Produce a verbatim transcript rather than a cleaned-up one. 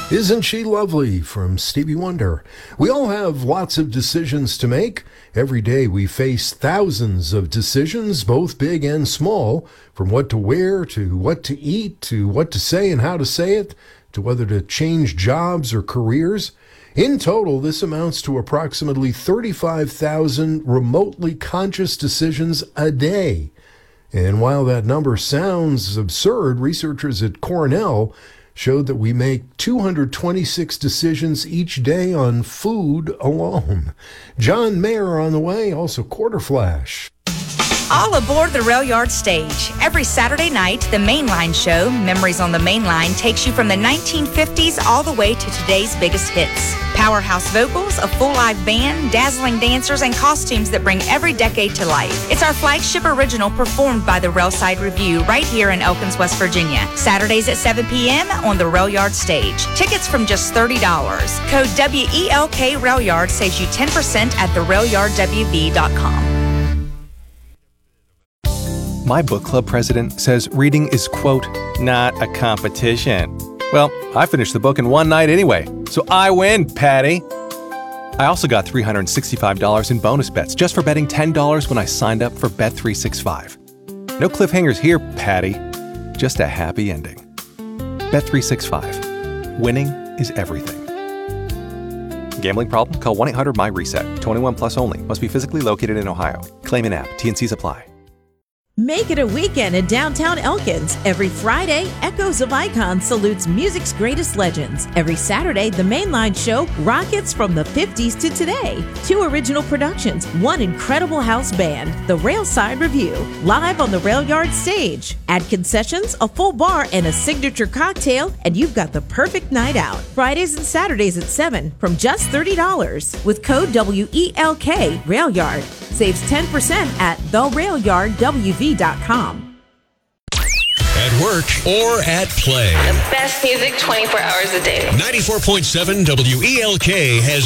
Isn't She Lovely from Stevie Wonder? We all have lots of decisions to make. Every day we face thousands of decisions, both big and small, from what to wear to what to eat to what to say and how to say it, to whether to change jobs or careers. In total, this amounts to approximately thirty-five thousand remotely conscious decisions a day. And while that number sounds absurd, researchers at Cornell showed that we make two hundred twenty-six decisions each day on food alone. John Mayer on the way, also Quarter Flash. All aboard the Rail Yard Stage. Every Saturday night, the Mainline show, Memories on the Mainline, takes you from the nineteen fifties all the way to today's biggest hits. Powerhouse vocals, a full live band, dazzling dancers, and costumes that bring every decade to life. It's our flagship original performed by the Railside Review right here in Elkins, West Virginia. Saturdays at seven p.m. on the Rail Yard Stage. Tickets from just thirty dollars. Code W E L K RailYard saves you ten percent at the rail yard w v dot com. My book club president says reading is, quote, not a competition. Well, I finished the book in one night anyway, so I win, Patty. I also got three hundred sixty-five dollars in bonus bets just for betting ten dollars when I signed up for Bet three sixty-five. No cliffhangers here, Patty. Just a happy ending. Bet three sixty-five. Winning is everything. Gambling problem? Call one eight hundred my reset. twenty-one plus only. Must be physically located in Ohio. Claim in app. T and Cs apply. Make it a weekend in downtown Elkins. Every Friday, Echoes of Icon salutes music's greatest legends. Every Saturday, the Mainline show rockets from the fifties to today. Two original productions, one incredible house band, the Railside Review, live on the Rail Yard Stage. Add concessions, a full bar, and a signature cocktail, and you've got the perfect night out. Fridays and Saturdays at seven from just thirty dollars. With code W E L K RailYard. Saves ten percent at the rail yard w v dot com. At work or at play. The best music twenty-four hours a day. ninety-four point seven W E L K has